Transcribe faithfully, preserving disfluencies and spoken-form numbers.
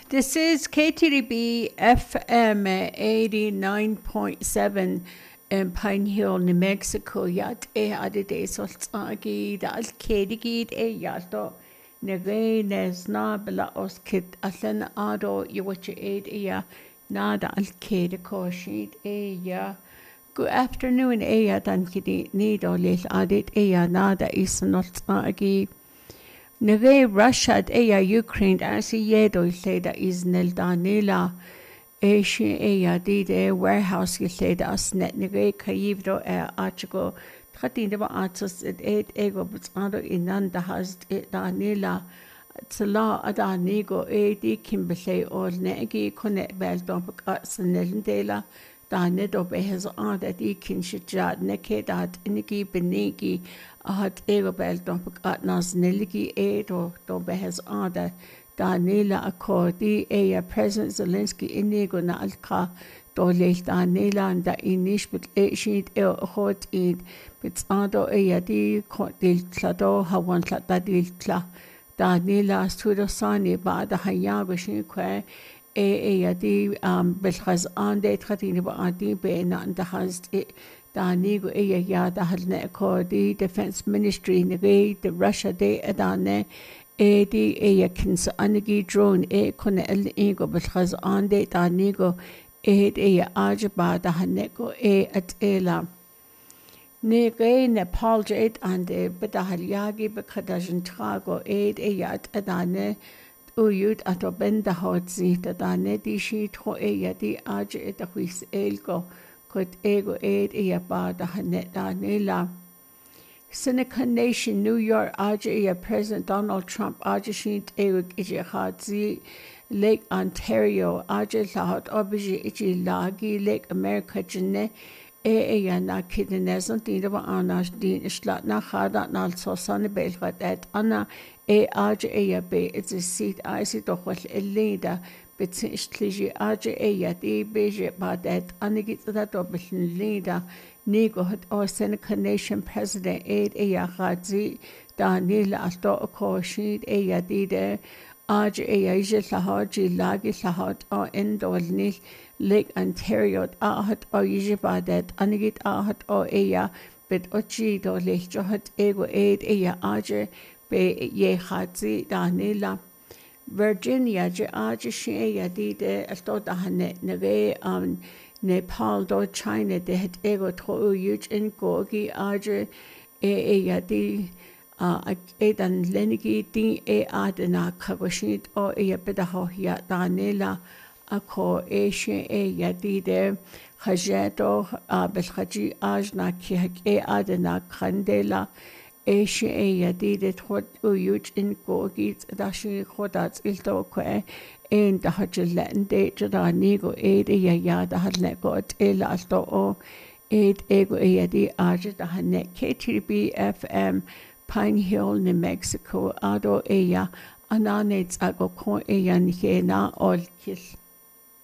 This is K T D B F M eighty-nine point seven in Pine Hill, New Mexico. Yat e adide soltsagi da alkedigid e yato nege nesna bela oskit allen ado yuwache aid e na da alkediko sheet e ya. Good afternoon e ya dan kidi nido lis adit e ya nada isanoltsagi. Nege Russia eya Ukraine asi yedo ileda iznel danila eshi eya dide warehouse ileda asnet nege kayivdo e achigo tratinde ba atos et et ego butsado inanda hast et danila tsala adanigo e di kimbele ol negi kone beldon bakasnelndela dane do behez anda di kinshijad neke dat inigi benigi ahat ego beldon bakatnas neligi edo do behez anda danila akkordi eya President Zelensky inigo na alka do lech danila anda inish bit eshid e hot id bitsado eya di kodil klado hawan klada dil kla danila studosani bada hayago shinkwe e e di um belkhaz ande tratini ba adi be na anda hast danigo e ya da halne ko di defense ministry nege the Russia de adane e di e kins anigi drone e kone el ego belkhaz ande danigo e e ajba da haneko e atela nege Nepal jet ande bedahalyagi bekadajan trago e e yat adane Uyut ato benda hot zita dane di shi tro e ya di aje et huis elgo kot ego ed e ya ba da hanet dane la Seneca Nation New York aje e ya President Donald Trump aje shi ego ije hat zi Lake Ontario aje la hot obje ije lagi Lake America jene e e ya na kidneson di da anash din islat na khada nal so sane belgat et ana e aje e ya be it's a seat I see doch wel elida bitsishtliji aje e ya di beje badet anigit da dobeln lida nigo hat o Seneca Nation President e e ya khazi danil asto ko shid e ya di de aje e ya je lahaji lagi lahat o endolnil Lake Ontario ahat o yje badet anigit ahat o e ya bit ochi do lech hat ego e e ya aje be ye khazi danila Virginia je aje she ya di de asto da hane nege um Nepal do China de het ego tro yuj in gogi aje e e ya di a e dan lenigi di e adena khagoshit o e ya beda ho ya danila ako e she e ya di de khajeto a bel khaji ajna ki hak e adena khandela Eshe e ya di de trot uyuj in gogit da shi khodat ilto ko en da hajlen de jada nigo e de ya ya da hadle ko el alto o ed ego e ya di aje da hane K T D B F M Pine Hill, New Mexico ado e ya anane tsago ko e ya ni na ol kil